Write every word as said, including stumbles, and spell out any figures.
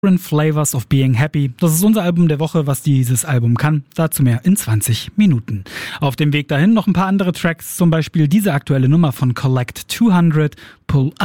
Flavors of Being Happy. Das ist unser Album der Woche, was dieses Album kann. Dazu mehr in zwanzig Minuten. Auf dem Weg dahin noch ein paar andere Tracks, zum Beispiel diese aktuelle Nummer von Collect zweihundert, Pull